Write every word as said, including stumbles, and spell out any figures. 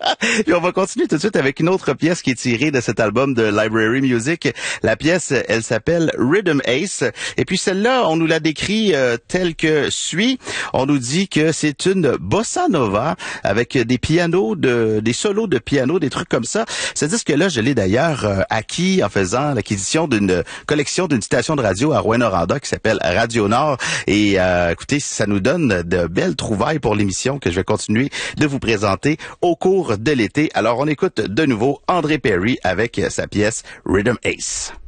Et on va continuer tout de suite avec une autre pièce qui est tirée de cet album de Library Music. La pièce, elle s'appelle Rhythm Ace. Et puis celle-là, on nous la décrit euh, telle que suit. On nous dit que c'est une bossa nova avec des pianos, de, des solos de piano, des trucs comme ça. Ce disque-là, je l'ai d'ailleurs euh, acquis en faisant l'acquisition d'une collection d'une station de radio à Rouyn-Noranda qui s'appelle Radio Nord. Et euh, écoutez, ça nous donne de belles trouvailles pour l'émission que je vais continuer de vous présenter au cours de l'été. Alors, on écoute de nouveau André Perry avec sa pièce Rhythm Ace.